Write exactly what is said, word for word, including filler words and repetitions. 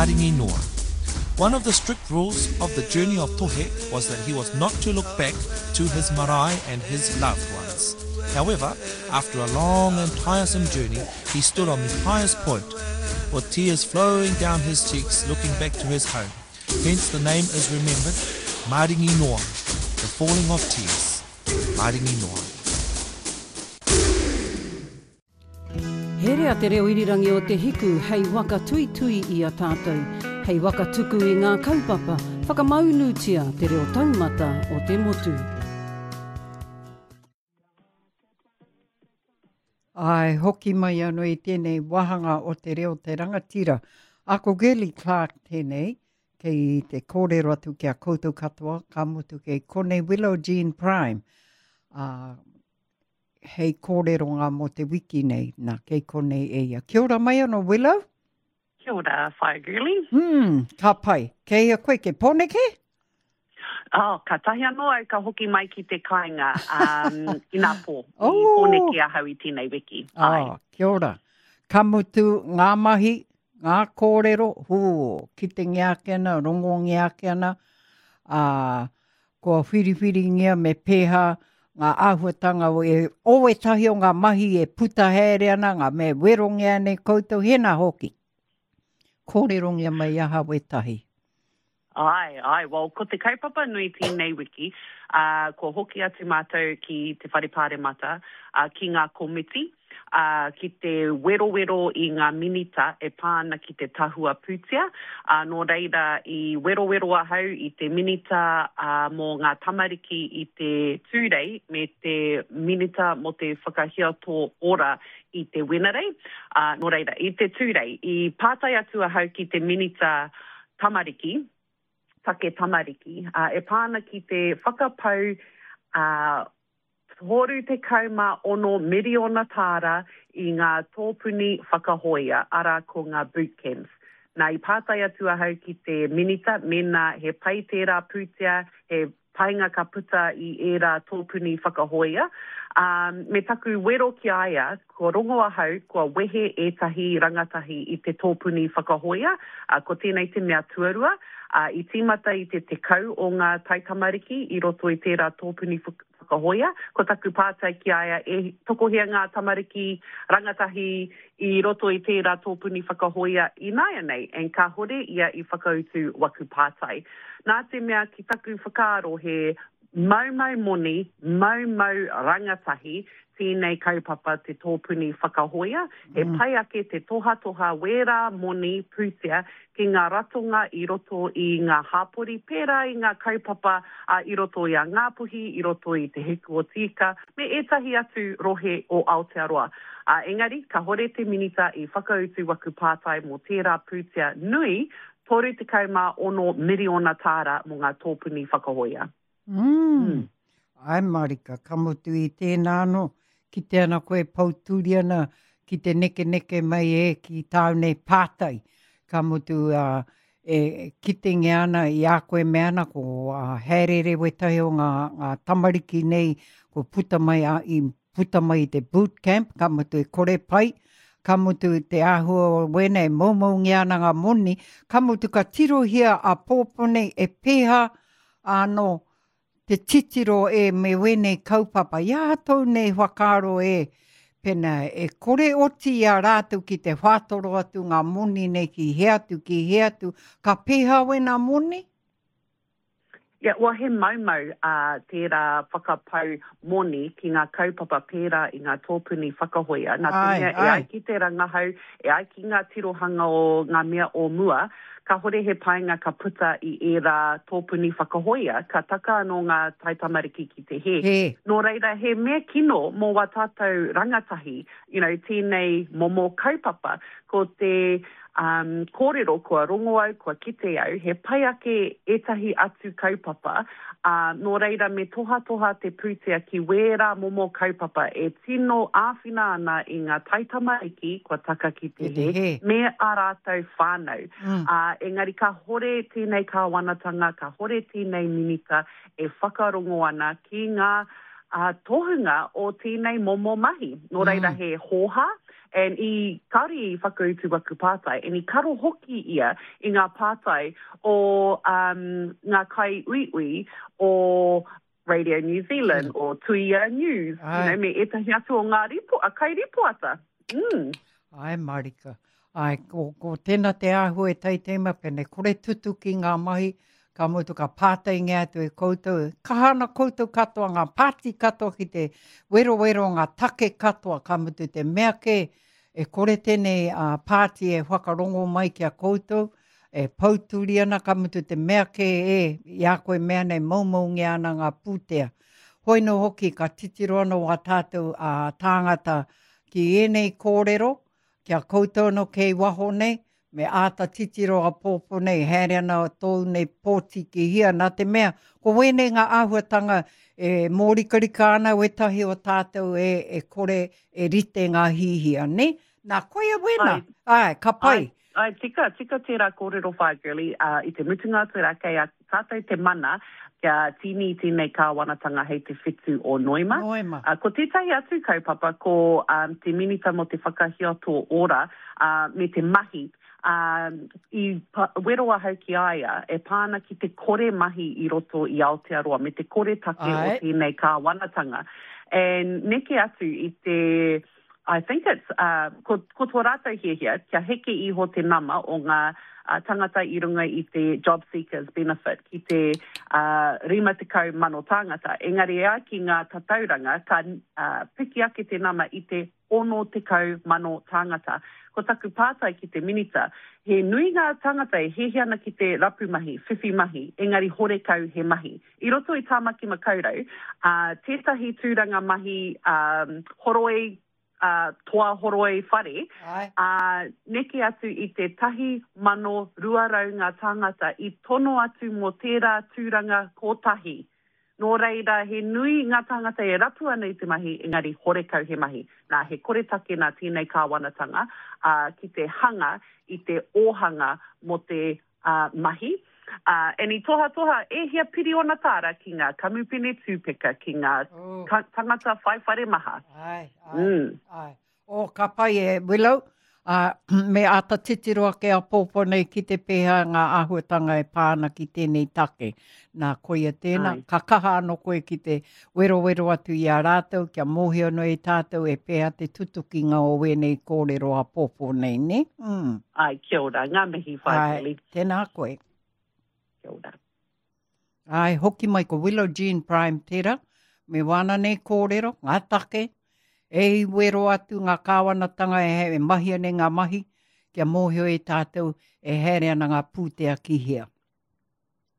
Maringi Noa. One of the strict rules of the journey of Tohe was that he was not to look back to his marae and his loved ones. However, after a long and tiresome journey, he stood on the highest point, with tears flowing down his cheeks looking back to his home. Hence the name is remembered, Maringi Noa, the falling of tears. Maringi Noa. Herea te reo irirangi o te hiku, hei waka tui tui i a tātou. Hei waka tuku i ngā kaupapa, whakamaunutia te reo taumata o te motu. Ai, hoki mai anō i tēnei wahanga o te reo te rangatira. Ako Geli Clark tēnei, kei te kōrero atu kia koutou katoa, ka mutu kei Kone Willow Jean Prime. Uh, hei kōrero ngā mo te wiki nei, nā kei kone eia. Kia ora mai anō Willow? Kia ora, whai Gili. Hmm, ka pai. Kei a koe, ke poneke? Oh, ka tahi anō ai ka hoki mai ki te kāinga um, i nā pō. Oh. I pōneke a hau i tēnei wiki. Ah, kia ora. Ka mutu ngā mahi, ngā kōrero, hū, ki te ngiakena, rongo ngiakena, uh, ko whiriwhiri ngia me pēha, ngā āhuatanga o e oe tahi o ngā mahi e puta hereana, ngā me werongia ne koutou, hena hoki. Kōrerongia mai aha we tahi. Ai, ai, well, ko te kaupapa nui tēnei wiki, uh, ko hoki atu mātou ki te wharepāre mata, uh, ki ngā komiti, uh, ki te wero-wero i ngā minita e pāna ki te tahua pūtia, uh, nō reira i wero-wero ahau i te minita uh, mō ngā tamariki i te tūrei, me te minita mo te whakahia tō ora i te wenarei, uh, nō reira i te tūrei, i pātai atu ahau ki te minita tamariki, take tamariki, uh, e pāna ki te whakapau uh, horu te kauma ono miriona tāra i ngā tōpuni whakahoia, ara ko ngā boot camps. Nā i pātai atu ahau ki te minita, mena he pai tērā pūtia, he painga ka puta i ērā tōpuni whakahoia. Um, me taku wero ki aia, ko rongo ahau, ko wehe etahi rangatahi i te tōpuni whakahoia, uh, ko tēnei te mea tuarua, uh, i tīmata i te te kau o ngā taitamariki i roto i tērā tōpuni whakahoia, ko taku pātai ki aia e tokohea ngā tamariki rangatahi i roto i tērā tōpuni whakahoia i nāia nei, en ka hore ia i whakautu waku pātai. Nā te mea ki taku whakaaro he mau mau moni, mau mau rangatahi, tēnei kaupapa te tōpuni whakahoia, mm. e pai ake te toha-toha wera moni pūtea ki ngā ratonga i roto i ngā hāpori, pērā i ngā kaupapa uh, i roto i a Ngāpuhi, i roto i te heku o tika, me etahi atu rohe o Aotearoa. Uh, engari, ka hore te minita i whakautu waku pātai mo tērā pūtea nui, toru te kauma ono miriona tāra mo ngā tōpuni whakahoia. Mm. Mm. Ai Marika, ka mutu i tēnā no, ki te ana koe pauturi ana, ki te neke neke mai e, ki tāu nei pātai. Ka mutu uh, e, ki te ngeana i a koe me ana, ko uh, herere we tahi o ngā, ngā tamariki nei, ko puta mai, a, i puta mai te boot camp, ka mutu e kore pai, ka mutu te ahua o wene e momo ngeana ngā moni, ka mutu ka tirohia a pōpone e pēha anō, te titiro e me wene kaupapa, ia tau nei whakaro e pena e kore oti a rātu ki te whātoro atu ngā moni nei ki he atu, ki he atu, ka pēha wena moni? Ia, yeah, wa he maumau uh, tērā whakapau moni ki ngā kaupapa pērā i ngā tōpuni whakahoia. Nā te mea, e ai ki te rangahau, e ai ki ngā tirohanga o ngā mea o mua, ka hore he painga ka puta i ērā tōpuni whakahoia, ka taka anō ngā taitamariki ki te he. He. Nō reira, he mea kino mō wa tātou rangatahi, you know, tēnei momo kaupapa, ko te um, kōrero kua rongo au, kua kite au, he pai ake etahi atu kaupapa, uh, nō reira me toha toha te pūtea ki wērā momo kaupapa, e tino āwhina ana i ngā taitamariki, kua taka ki te he, he, me a rātou whānau. Mm. Uh, engari ka hore tēnei kāwanatanga, ka hore tēnei minita, e whakarongo ana ki ngā uh, tohunga o tēnei momo mahi. Nō reira mm. he hoha, And i kari i whakautu waku pātai, and i karo hoki ia i ngā pātai o um, ngā kai ui ui o Radio New Zealand mm. or Tuia News, Ai. you know, me etahi atu o ngā ripo, a kai ripoata. Mm. Ai, Marika. Ai, ko, ko tēnā te ahu e tai te mapene, kore tutu ki ngā mahi, ka mutu ka pātai ngā atu e koutou. Kahana koutou katoa, ngā pāti katoa ki te wero wero ngā take katoa, ka mutu te mea ke, e kore tēnei uh, pāti e whakarongo mai ki a koutou, e pauturi ana ka mutu te mea ke e, ia koe mea nei maumaungi ana ngā pūtea. Hoi no hoki ka titiro ana wā tātou a uh, tāngata ki enei kōrero, kia koutou no kei waho nei, me āta titiro a pōpō nei, haere ana tōu nei pōti ki hia, nā te mea, ko wene ngā āhuatanga e mōrikarika ana wetahi o tātou e, e kore e rite ngā hihia, ne? Nā koia wena, ai, ai ka pai. Ai. Ai, tika, tika tērā kōrero whāgirli, uh, i te mutunga tērā kei a tātou te mana, kia tini tēnei kāwanatanga hei te whitu o Noima. Noima. Uh, ko tētai atu kaupapa, ko um, te minita mo te whakahia tō ora, uh, me te mahi, um, i pa, weroa hau ki aia, e pāna ki te kore mahi i roto i Aotearoa, me te kore take Ai. o tēnei kāwanatanga. And neke atu i te... I think it's, uh, ko, ko tō rātou hia hia, kia heke iho te nama o ngā uh, tangata i runga i te job seekers benefit, ki te uh, rima te kau mano tāngata. Engari ea ki ngā tatauranga, ka uh, piki ake te nama i te ono te kau mano tāngata. Ko taku pātai ki te minita, he nui ngā tangata e hehe ana ki te rapu mahi, whiwhi mahi, engari hore kau he mahi. I roto i tāmaki makaurau, uh, tētahi tūranga mahi um, horoi, Uh, toa horoi whare, uh, neke atu i te tahi mano ruarau ngā tāngata i tono atu mo tērā tūranga kotahi. Nō reira, he nui ngā tāngata e rapu ana i te mahi, engari hore kau he mahi. Nā, he kore take nā tēnei kāwanatanga uh, ki te hanga i te ohanga mo te uh, mahi. Uh, and i toha toha, e hia piri ona tāra ki ngā kamupene tūpeka, ki ngā oh. ka, tangata whaiwhare maha. Ai, ai, mm. ai. O ka pai e Willow, uh, me ata titiroa ke a pōpō nei ki te pēha ngā āhuatanga e pāna ki tēnei take. Nā koia tēnā, ai. Ka kaha anō koe ki te wero wero atu i a rātou, kia mōhio no e tātou e pēha te tutuki ngā o wenei kōrero a pōpō nei, ne? Mm. Ai, kia ora, ngā mihi whaikeli. Ai, tēnā koe. Ai, hoki mai ko Willow Jean Prime tera, me wana nei kōrero, ngā take, e wero atu ngā kāwanatanga e, e mahi ane ngā mahi, kia mōhio e tātou e here ana ngā pūtea ki hea.